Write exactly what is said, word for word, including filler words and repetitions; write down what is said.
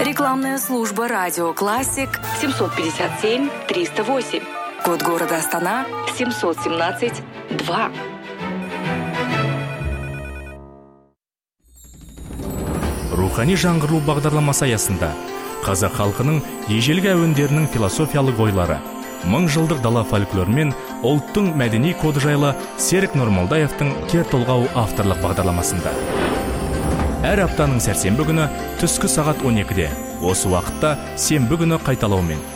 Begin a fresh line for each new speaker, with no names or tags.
Рекламная служба «Радио Классик»
семьсот пятьдесят семь триста восемь.
Код города Астана
семьсот семнадцать два.
Рухани жаңғыру бағдарламасы аясында қазақ халқының ежелгі әуендерінің философиялық ойлары, мың жылдық дала фольклоры мен ұлттың мәдени коды жайлы Серік Нұрмалдаевтың кер толғау авторлық бағдарламасында. Әр аптаның сәрсенбі күні түскі сағат он екіде, осы уақытта сенбі күні қайталаумен